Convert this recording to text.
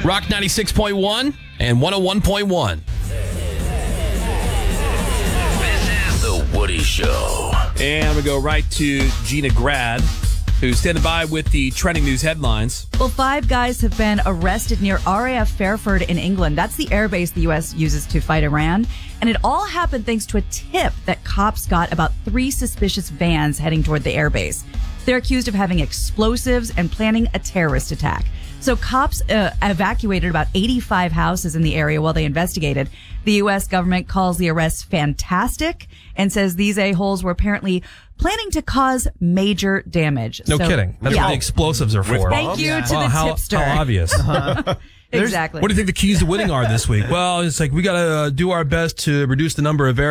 Rock 96.1 and 101.1. This is The Woody Show. And I'm going to go right to Gina Grad, who's standing by with the trending news headlines. Well, 5 guys have been arrested near RAF Fairford in England. That's the airbase the U.S. uses to fight Iran. And it all happened thanks to a tip that cops got about 3 suspicious vans heading toward the airbase. They're accused of having explosives and planning a terrorist attack. So cops evacuated about 85 houses in the area while they investigated. The U.S. government calls the arrests fantastic and says these a-holes were apparently planning to cause major damage. No kidding. That's what the explosives are for. Thank you to the tipster. How obvious. Exactly. What do you think the keys to winning are this week? Well, it's like we got to do our best to reduce the number of